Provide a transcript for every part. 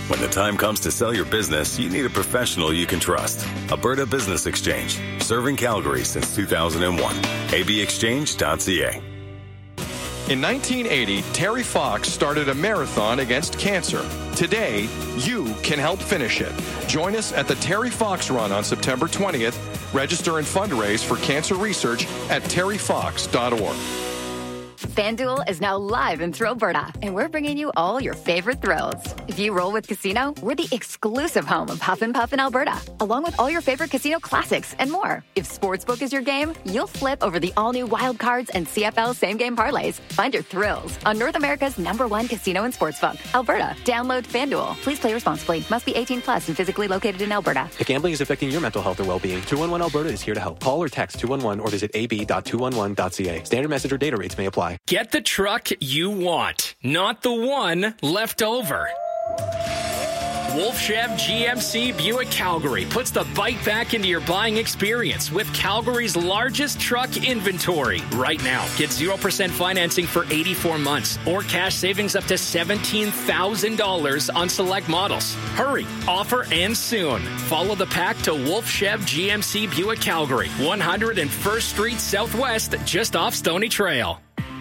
When the time comes to sell your business, you need a professional you can trust. Alberta Business Exchange, serving Calgary since 2001. abexchange.ca. In 1980, Terry Fox started a marathon against cancer. Today, you can help finish it. Join us at the Terry Fox Run on September 20th. Register and fundraise for cancer research at terryfox.org. FanDuel is now live in Alberta, and we're bringing you all your favorite thrills. If you roll with Casino, we're the exclusive home of Huff and Puff in Alberta, along with all your favorite casino classics and more. If Sportsbook is your game, you'll flip over the all-new Wild Cards and CFL same-game parlays. Find your thrills on North America's #1 casino and sportsbook, Alberta. Download FanDuel. Please play responsibly. Must be 18 plus and physically located in Alberta. If gambling is affecting your mental health or well-being, 211 Alberta is here to help. Call or text 211 or visit ab.211.ca. Standard message or data rates may apply. Get the truck you want, not the one left over. Wolf Chev GMC Buick Calgary puts the bike back into your buying experience with Calgary's largest truck inventory. Right now, get 0% financing for 84 months or cash savings up to $17,000 on select models. Hurry, offer ends soon. Follow the pack to Wolf Chev GMC Buick Calgary, 101st Street Southwest, just off Stony Trail.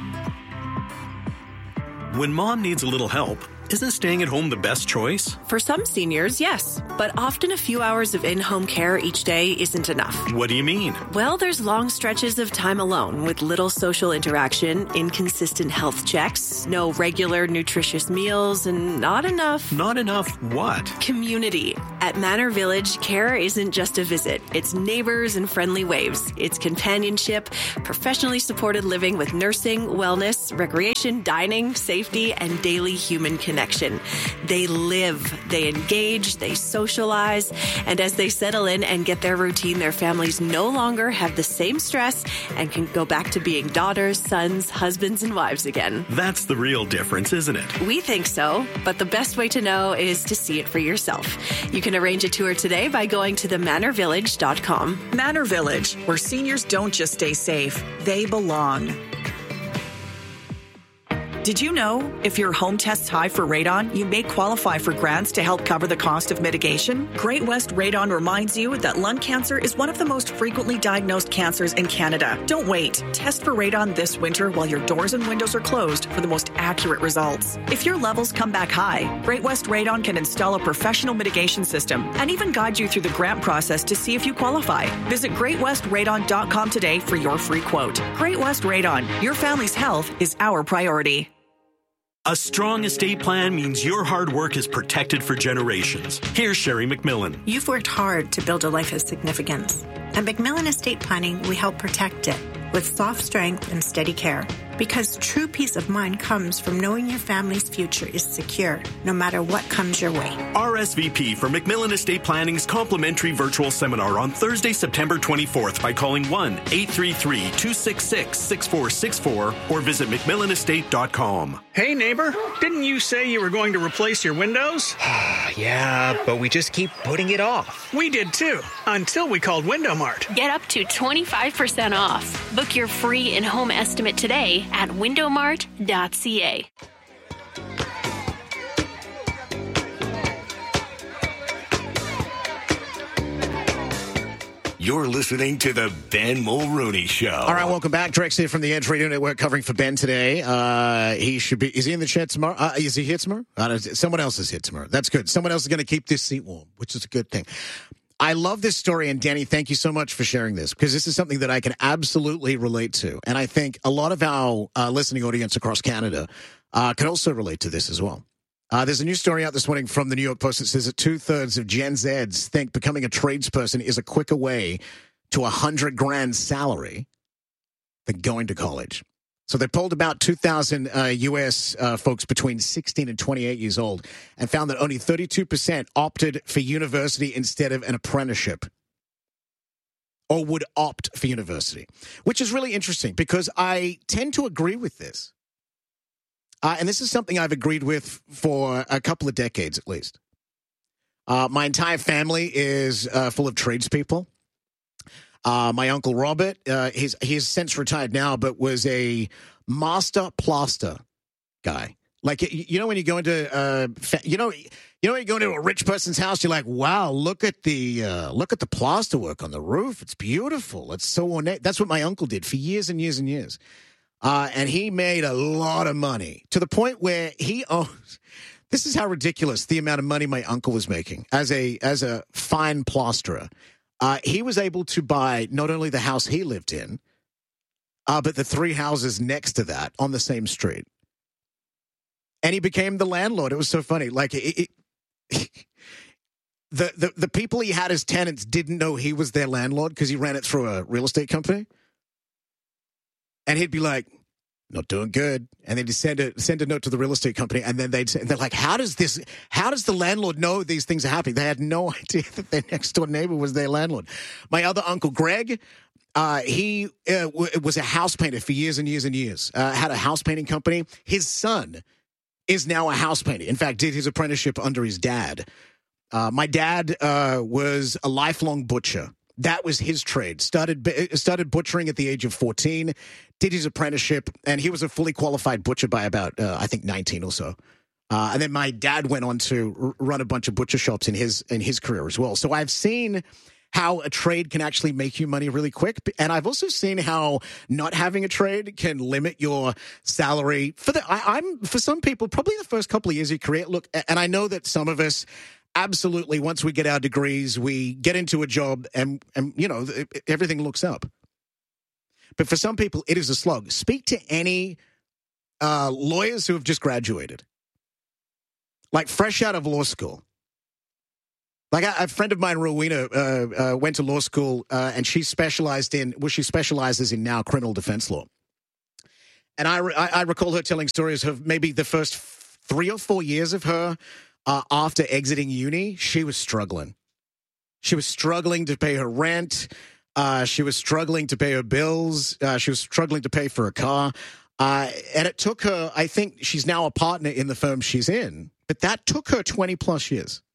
When mom needs a little help, isn't staying at home the best choice? For some seniors, yes. But often a few hours of in-home care each day isn't enough. What do you mean? Well, there's long stretches of time alone with little social interaction, inconsistent health checks, no regular nutritious meals, and not enough... Not enough what? Community. At Manor Village, care isn't just a visit. It's neighbors and friendly waves. It's companionship, professionally supported living with nursing, wellness, recreation, dining, safety, and daily human connection. They live, they engage, they socialize, and as they settle in and get their routine, their families no longer have the same stress and can go back to being daughters, sons, husbands, and wives again. That's the real difference, isn't it? We think so, but the best way to know is to see it for yourself. You can arrange a tour today by going to themanorvillage.com. Manor Village, where seniors don't just stay safe, they belong. Did you know if your home tests high for radon, you may qualify for grants to help cover the cost of mitigation? Great West Radon reminds you that lung cancer is one of the most frequently diagnosed cancers in Canada. Don't wait. Test for radon this winter while your doors and windows are closed for the most accurate results. If your levels come back high, Great West Radon can install a professional mitigation system and even guide you through the grant process to see if you qualify. Visit greatwestradon.com today for your free quote. Great West Radon. Your family's health is our priority. A strong estate plan means your hard work is protected for generations. Here's Sherry McMillan. You've worked hard to build a life of significance. At McMillan Estate Planning, we help protect it with soft strength and steady care. Because true peace of mind comes from knowing your family's future is secure, no matter what comes your way. RSVP for McMillan Estate Planning's complimentary virtual seminar on Thursday, September 24th by calling 1-833-266-6464 or visit McMillanEstate.com. Hey, neighbor, didn't you say you were going to replace your windows? Yeah, but we just keep putting it off. We did too, until we called Window Mart. Get up to 25% off. Book your free in-home estimate today at windowmart.ca. You're listening to the Ben Mulrooney Show. All right, welcome back. Drex here from the Edge Radio Network covering for Ben today. Is he in the chat tomorrow? Is he here tomorrow? Someone else is here tomorrow. That's good. Someone else is going to keep this seat warm, which is a good thing. I love this story, and Danny, thank you so much for sharing this, because this is something that I can absolutely relate to. And I think a lot of our listening audience across Canada can also relate to this as well. There's a new story out this morning from the New York Post that says that 2/3 of Gen Zs think becoming a tradesperson is a quicker way to $100,000 salary than going to college. So they polled about 2,000 U.S. Folks between 16 and 28 years old and found that only 32% opted for university instead of an apprenticeship, or would opt for university, which is really interesting because I tend to agree with this. And this is something I've agreed with for a couple of decades at least. My entire family is full of tradespeople. My Uncle Robert, he's since retired now, but was a master plaster guy. Like, you know, when you go into, You know, you go into a rich person's house, you're like, wow, look at the plaster work on the roof. It's beautiful. It's so ornate. That's what my uncle did for years and years and years. And he made a lot of money to the point where he owns. This is how ridiculous the amount of money my uncle was making as a fine plasterer. He was able to buy not only the house he lived in, but the 3 houses next to that on the same street. And he became the landlord. It was so funny. Like the people he had as tenants didn't know he was their landlord because he ran it through a real estate company. And he'd be like, not doing good. And then he'd send a note to the real estate company. And then they're like, how does the landlord know these things are happening? They had no idea that their next door neighbor was their landlord. My other uncle, Greg, he was a house painter for years and years and years. Had a house painting company. His son is now a house painter. In fact, did his apprenticeship under his dad. My dad was a lifelong butcher. That was his trade. Started butchering at the age of 14, did his apprenticeship, and he was a fully qualified butcher by about, I think, 19 or so. And then my dad went on to run a bunch of butcher shops in his career as well. So I've seen how a trade can actually make you money really quick. And I've also seen how not having a trade can limit your salary. For some people, probably the first couple of years of your career. Look, and I know that some of us, absolutely, once we get our degrees, we get into a job and you know, everything looks up. But for some people, it is a slug. Speak to any lawyers who have just graduated, like fresh out of law school. Like a friend of mine, Rowena, went to law school and she specializes in now criminal defense law. And I recall her telling stories of maybe the first 3 or 4 years of her after exiting uni. She was struggling. She was struggling to pay her rent. She was struggling to pay her bills. She was struggling to pay for a car. And it took her, I think she's now a partner in the firm she's in, but that took her 20 plus years.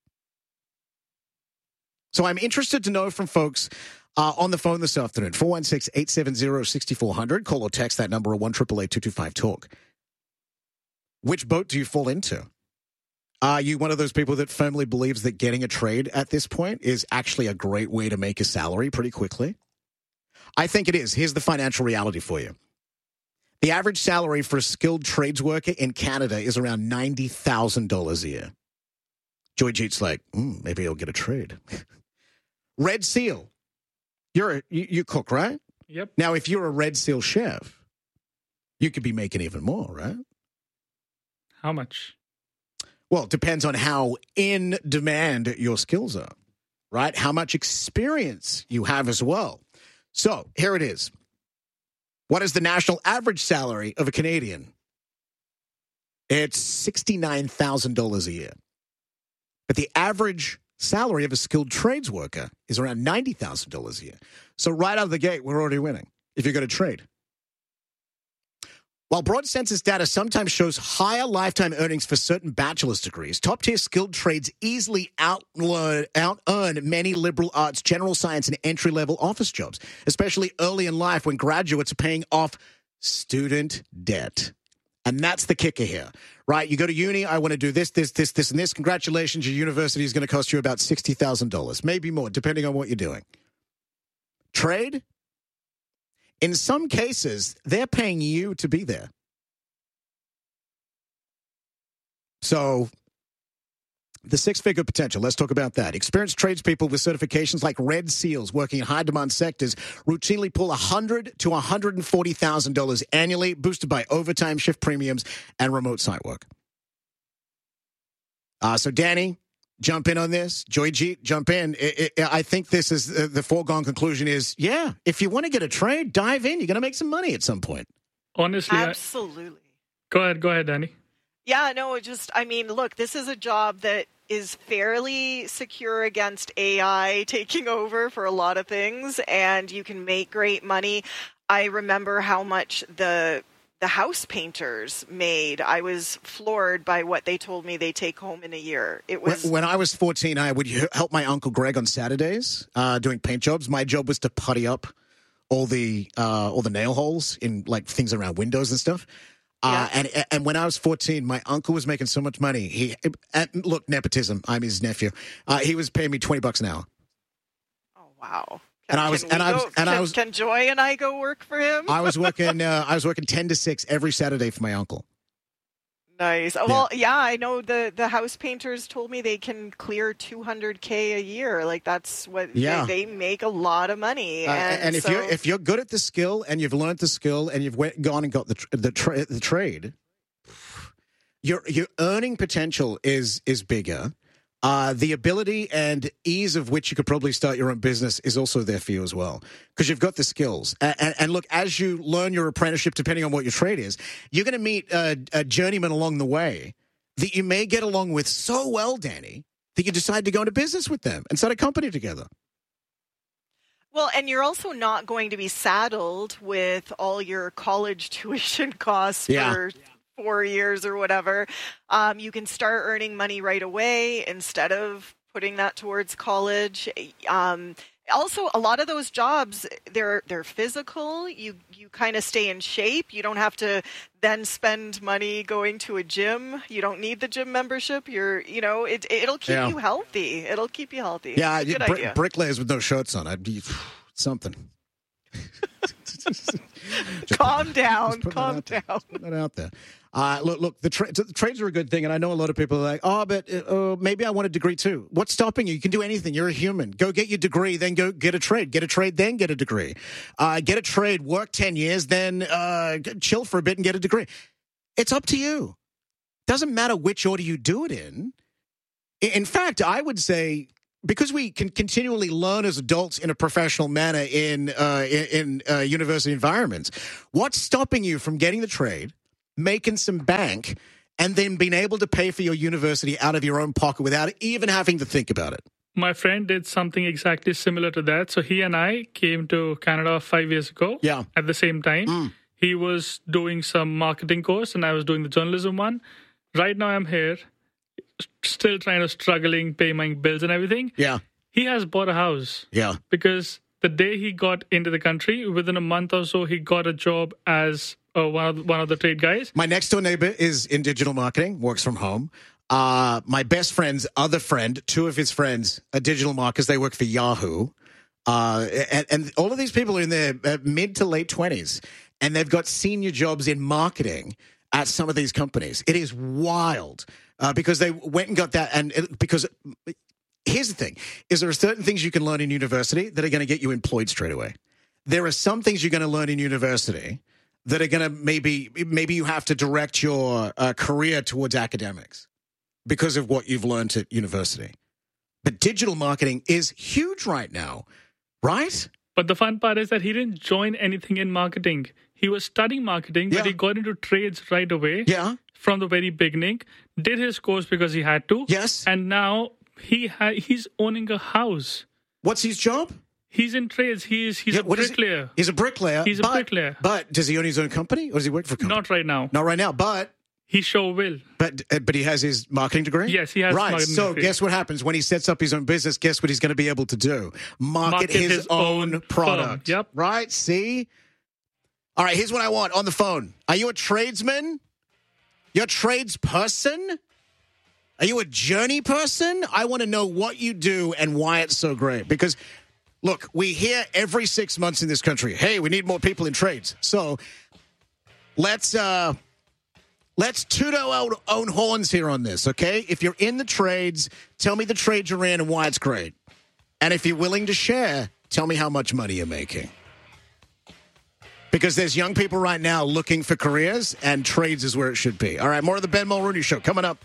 So I'm interested to know from folks on the phone this afternoon, 416-870-6400. Call or text that number, 1-888-225-TALK. Which boat do you fall into? Are you one of those people that firmly believes that getting a trade at this point is actually a great way to make a salary pretty quickly? I think it is. Here's the financial reality for you. The average salary for a skilled trades worker in Canada is around $90,000 a year. Joy Jeet's like, maybe I'll get a trade. Red Seal. You cook, right? Yep. Now, if you're a Red Seal chef, you could be making even more, right? How much? Well, it depends on how in demand your skills are, right? How much experience you have as well. So here it is. What is the national average salary of a Canadian? It's $69,000 a year. But the average salary of a skilled trades worker is around $90,000 a year. So right out of the gate, we're already winning if you're going to trade. While broad census data sometimes shows higher lifetime earnings for certain bachelor's degrees, top-tier skilled trades easily out-earn many liberal arts, general science, and entry-level office jobs, especially early in life when graduates are paying off student debt. And that's the kicker here, right? You go to uni, I want to do this, and this. Congratulations, your university is going to cost you about $60,000, maybe more, depending on what you're doing. Trade? In some cases, they're paying you to be there. So the six-figure potential, let's talk about that. Experienced tradespeople with certifications like Red Seals working in high-demand sectors routinely pull $100,000 to $140,000 annually, boosted by overtime, shift premiums, and remote site work. So Danny, jump in on this. Joy Jeet, jump in. I think this is the foregone conclusion is, yeah, if you want to get a trade, dive in. You're going to make some money at some point. Honestly. Absolutely. Go ahead, Danny. Yeah, no, look, this is a job that is fairly secure against AI taking over for a lot of things, and you can make great money. I remember how much the house painters made. I was floored by what they told me they take home in a year. It was when I was 14, I would help my Uncle Greg on Saturdays doing paint jobs. My job was to putty up all the nail holes in like things around windows and stuff. And when I was 14, my uncle was making so much money. Look, nepotism. I'm his nephew. He was paying me $20 an hour. Oh, wow. Can Joy and I go work for him? I was working 10 to 6 every Saturday for my uncle. Nice. Well, yeah, I know the house painters told me they can clear $200K a year. Like that's what they make a lot of money. And if you're good at the skill and you've learned the skill and you've gone and got the trade, your earning potential is bigger. The ability and ease of which you could probably start your own business is also there for you as well, because you've got the skills. And look, as you learn your apprenticeship, depending on what your trade is, you're going to meet a journeyman along the way that you may get along with so well, Danny, that you decide to go into business with them and start a company together. Well, and you're also not going to be saddled with all your college tuition costs for 4 years or whatever. You can start earning money right away instead of putting that towards college. Also, a lot of those jobs, they're physical. You kind of stay in shape. You don't have to then spend money going to a gym. You don't need the gym membership. It'll keep you healthy. It'll keep you healthy. Yeah, good idea. Bricklayers with no shirts on. I'd be something. Calm down. Calm down. Put that out there. Look, the trades are a good thing, and I know a lot of people are like, but maybe I want a degree too. What's stopping you? You can do anything. You're a human. Go get your degree, then go get a trade. Get a trade, then get a degree. Get a trade, work 10 years, then chill for a bit and get a degree. It's up to you. Doesn't matter which order you do it in. In fact, I would say, because we can continually learn as adults in a professional manner in university environments, what's stopping you from getting the trade, making some bank, and then being able to pay for your university out of your own pocket without even having to think about it? My friend did something exactly similar to that. So he and I came to Canada 5 years ago at the same time. He was doing some marketing course and I was doing the journalism one. Right now I'm here, still struggling, pay my bills and everything. Yeah. He has bought a house. Yeah. Because the day he got into the country, within a month or so, he got a job as one of the trade guys. My next door neighbor is in digital marketing, works from home. My best friend's other friend, two of his friends are digital marketers. They work for Yahoo. And all of these people are in their mid to late 20s, and they've got senior jobs in marketing at some of these companies. It is wild because they went and got that. Because here's the thing, is there are certain things you can learn in university that are going to get you employed straight away. There are some things you're going to learn in university that are going to maybe you have to direct your career towards academics because of what you've learned at university. But digital marketing is huge right now, right? But the fun part is that he didn't join anything in marketing. He was studying marketing, but he got into trades right away. Yeah. From the very beginning. Did his course because he had to. Yes. And now he's owning a house. What's his job? He's in trades. He's a bricklayer. He's a bricklayer. He's a bricklayer. But does he own his own company or does he work for a company? Not right now. Not right now, but... He sure will. But he has his marketing degree? Yes, he has right. marketing So degree. Guess what happens when he sets up his own business? Guess what he's going to be able to do? Market his own product. Firm. Yep. Right? See? All right, here's what I want on the phone. Are you a tradesman? You're a tradesperson? Are you a journey person? I want to know what you do and why it's so great. Because, look, we hear every 6 months in this country, hey, we need more people in trades. So let's toot our own horns here on this, okay? If you're in the trades, tell me the trade you're in and why it's great. And if you're willing to share, tell me how much money you're making. Because there's young people right now looking for careers, and trades is where it should be. All right, more of the Ben Mulrooney Show coming up.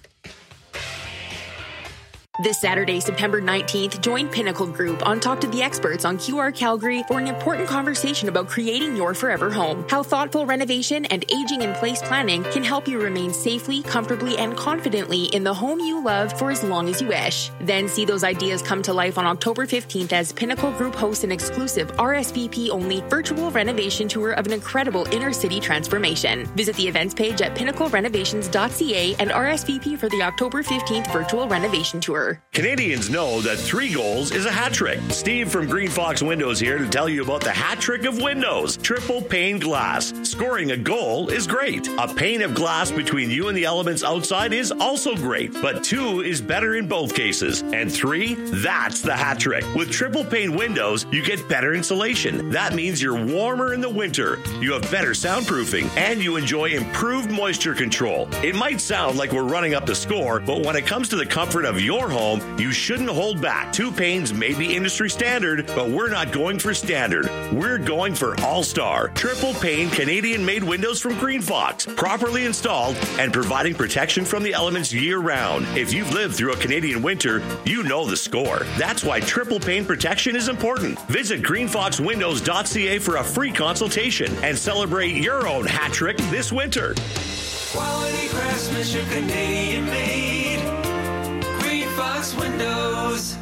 This Saturday, September 19th, join Pinnacle Group on Talk to the Experts on QR Calgary for an important conversation about creating your forever home. How thoughtful renovation and aging-in-place planning can help you remain safely, comfortably, and confidently in the home you love for as long as you wish. Then see those ideas come to life on October 15th as Pinnacle Group hosts an exclusive RSVP-only virtual renovation tour of an incredible inner-city transformation. Visit the events page at pinnaclerenovations.ca and RSVP for the October 15th virtual renovation tour. ever. Canadians know that 3 goals is a hat trick. Steve from Green Fox Windows here to tell you about the hat trick of windows. Triple pane glass. Scoring a goal is great. A pane of glass between you and the elements outside is also great, but 2 is better in both cases. And 3, that's the hat trick. With triple pane windows, you get better insulation. That means you're warmer in the winter, you have better soundproofing, and you enjoy improved moisture control. It might sound like we're running up the score, but when it comes to the comfort of your home, you shouldn't hold back. 2 panes may be industry standard, but we're not going for standard. We're going for all-star. Triple pane Canadian-made windows from Green Fox, properly installed and providing protection from the elements year-round. If you've lived through a Canadian winter, you know the score. That's why triple pane protection is important. Visit greenfoxwindows.ca for a free consultation and celebrate your own hat trick this winter. Quality craftsmanship, Canadian made. Green Fox Windows.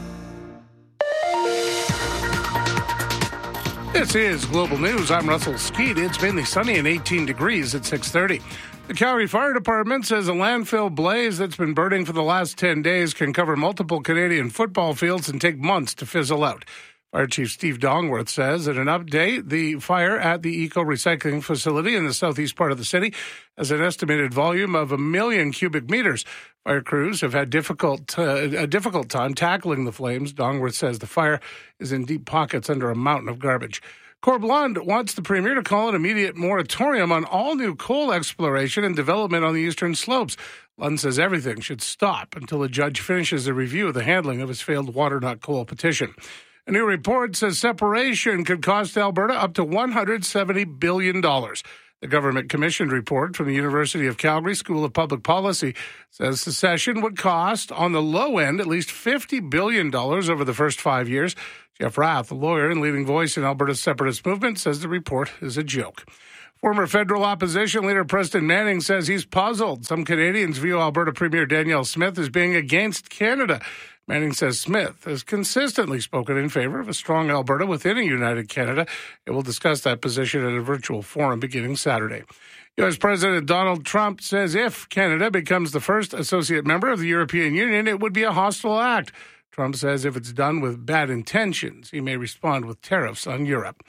This is Global News. I'm Russell Skeet. It's mainly sunny and 18 degrees at 6:30. The Calgary Fire Department says a landfill blaze that's been burning for the last 10 days can cover multiple Canadian football fields and take months to fizzle out. Fire Chief Steve Dongworth says in an update, the fire at the Eco Recycling Facility in the southeast part of the city has an estimated volume of 1 million cubic meters. Fire crews have had a difficult time tackling the flames. Dongworth says the fire is in deep pockets under a mountain of garbage. Corb Lund wants the Premier to call an immediate moratorium on all new coal exploration and development on the eastern slopes. Lund says everything should stop until a judge finishes a review of the handling of his failed water not coal petition. A new report says separation could cost Alberta up to $170 billion. The government-commissioned report from the University of Calgary School of Public Policy says secession would cost, on the low end, at least $50 billion over the first 5 years. Jeff Rath, a lawyer and leading voice in Alberta's separatist movement, says the report is a joke. Former federal opposition leader Preston Manning says he's puzzled. Some Canadians view Alberta Premier Danielle Smith as being against Canada. Manning says Smith has consistently spoken in favor of a strong Alberta within a united Canada. It will discuss that position at a virtual forum beginning Saturday. U.S. President Donald Trump says if Canada becomes the first associate member of the European Union, it would be a hostile act. Trump says if it's done with bad intentions, he may respond with tariffs on Europe.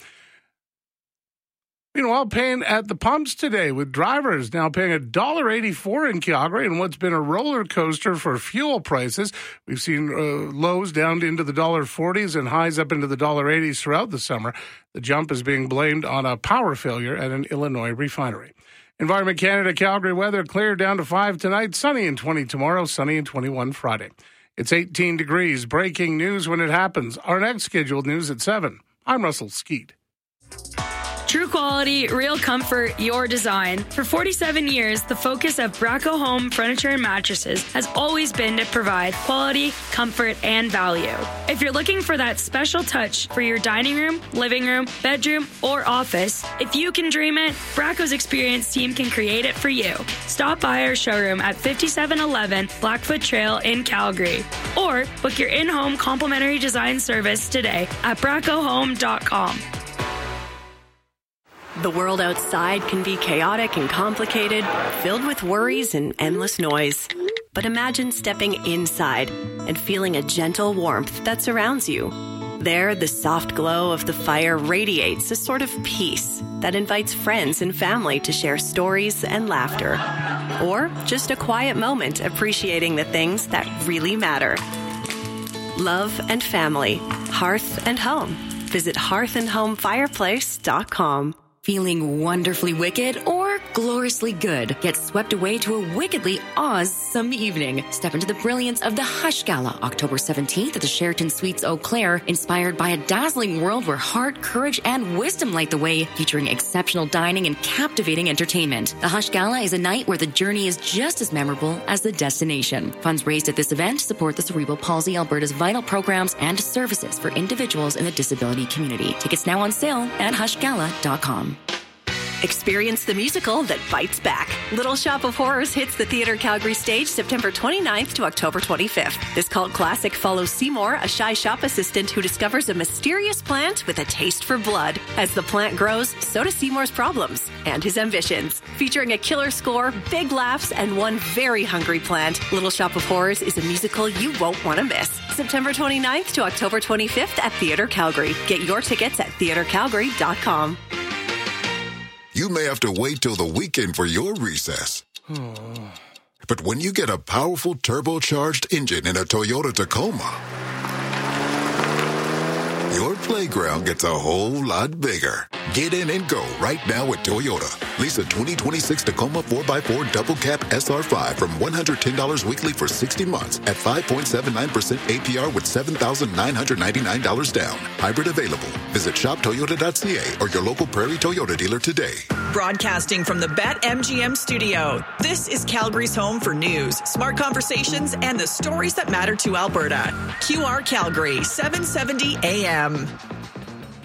Meanwhile, paying at the pumps today, with drivers now paying $1.84 in Calgary in what's been a roller coaster for fuel prices. We've seen lows down into the $1.40s and highs up into the $1.80s throughout the summer. The jump is being blamed on a power failure at an Illinois refinery. Environment Canada, Calgary weather, clear down to 5 tonight, sunny and 20 tomorrow, sunny and 21 Friday. It's 18 degrees. Breaking news when it happens. Our next scheduled news at 7. I'm Russell Skeet. True quality, real comfort, your design. For 47 years, the focus of Braco Home Furniture and Mattresses has always been to provide quality, comfort, and value. If you're looking for that special touch for your dining room, living room, bedroom, or office, if you can dream it, Braco's experienced team can create it for you. Stop by our showroom at 5711 Blackfoot Trail in Calgary. Or book your in-home complimentary design service today at bracohome.com. The world outside can be chaotic and complicated, filled with worries and endless noise. But imagine stepping inside and feeling a gentle warmth that surrounds you. There, the soft glow of the fire radiates a sort of peace that invites friends and family to share stories and laughter. Or just a quiet moment appreciating the things that really matter. Love and family, hearth and home. Visit hearthandhomefireplace.com. Feeling wonderfully wicked or gloriously good? Get swept away to a wickedly awesome evening. Step into the brilliance of the Hush Gala, October 17th at the Sheraton Suites Eau Claire, inspired by a dazzling world where heart, courage, and wisdom light the way, featuring exceptional dining and captivating entertainment. The Hush Gala is a night where the journey is just as memorable as the destination. Funds raised at this event support the Cerebral Palsy Alberta's vital programs and services for individuals in the disability community. Tickets now on sale at hushgala.com. Experience the musical that bites back. Little Shop of Horrors hits the Theatre Calgary stage September 29th to October 25th. This cult classic follows Seymour, a shy shop assistant who discovers a mysterious plant with a taste for blood. As the plant grows, so do Seymour's problems and his ambitions. Featuring a killer score, big laughs, and one very hungry plant, Little Shop of Horrors is a musical you won't want to miss. September 29th to October 25th at Theatre Calgary. Get your tickets at theatrecalgary.com. You may have to wait till the weekend for your recess. But when you get a powerful turbocharged engine in a Toyota Tacoma, your playground gets a whole lot bigger. Get in and go right now at Toyota. Lease a 2026 Tacoma 4x4 Double Cab SR5 from $110 weekly for 60 months at 5.79% APR with $7,999 down. Hybrid available. Visit shoptoyota.ca or your local Prairie Toyota dealer today. Broadcasting from the BetMGM studio, this is Calgary's home for news, smart conversations, and the stories that matter to Alberta. QR Calgary, 770 AM.